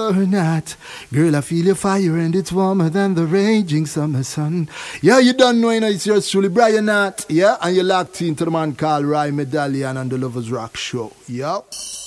or not. Girl, I feel your fire and it's warmer than the raging summer sun. Yeah, you don't know, it's yours truly, Brian Nat. Yeah, and you're locked into the man called Rye Medallion on the Lovers Rock Show. Yup.